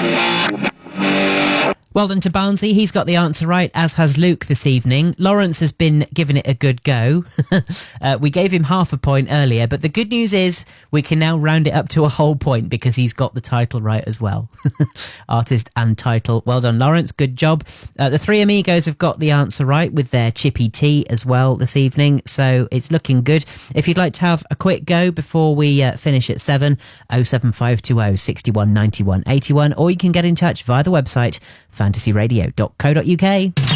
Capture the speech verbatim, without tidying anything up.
Well done to Barnsey. He's got the answer right, as has Luke this evening. Lawrence has been giving it a good go. uh, we gave him half a point earlier, but the good news is we can now round it up to a whole point because he's got the title right as well. Artist and title. Well done, Lawrence. Good job. Uh, the Three Amigos have got the answer right with their Chippy Tea as well this evening, so it's looking good. If you'd like to have a quick go before we uh, finish at seven, oh seven five two oh, six one nine one, eight one, or you can get in touch via the website fantasy radio dot co dot uk.